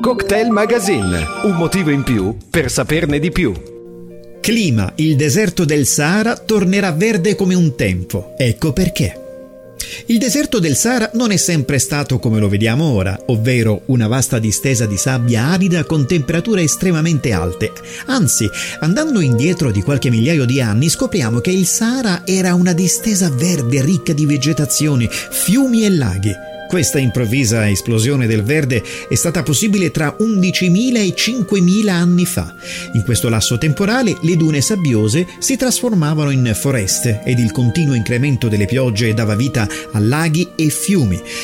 Cocktail Magazine, un motivo in più per saperne di più. Clima: il deserto del Sahara tornerà verde come un tempo. Ecco perché. Il deserto del Sahara non è sempre stato come lo vediamo ora, ovvero una vasta distesa di sabbia arida con temperature estremamente alte. Anzi, andando indietro di qualche migliaio di anni, scopriamo che il Sahara era una distesa verde ricca di vegetazioni, fiumi e laghi. Questa improvvisa esplosione del verde è stata possibile tra 11.000 e 5.000 anni fa. In questo lasso temporale le dune sabbiose si trasformavano in foreste ed il continuo incremento delle piogge dava vita a laghi e fiumi.